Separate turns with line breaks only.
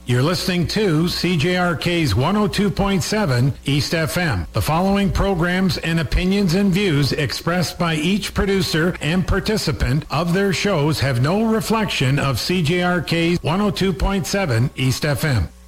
You're listening to CJRK's 102.7 East FM. The following programs and opinions and views expressed by each producer and participant of their shows have no reflection of CJRK's 102.7 East FM.